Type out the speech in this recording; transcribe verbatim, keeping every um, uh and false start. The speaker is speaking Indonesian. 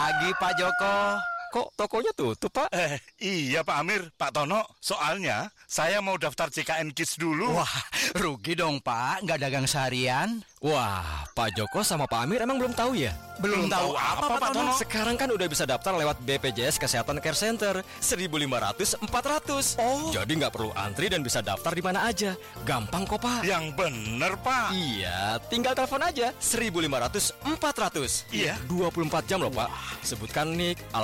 pagi, Pak Joko. Kok tokonya tutup, Pak? Eh, iya Pak Amir, Pak Tono. Soalnya saya mau daftar C K N Kids dulu. Wah, rugi dong, Pak. Nggak dagang seharian. Wah, Pak Joko sama Pak Amir emang belum tahu ya? Belum, Belum tahu tahu apa, apa, Pak Tono. Sekarang kan udah bisa daftar lewat B P J S Kesehatan Care Center seribu lima ratus empat ratus. Oh. Jadi nggak perlu antri dan bisa daftar di mana aja. Gampang kok, Pak. Yang bener Pak. Iya, tinggal telepon aja seribu lima ratus empat ratus. Iya. dua puluh empat jam loh, Pak. Sebutkan nik,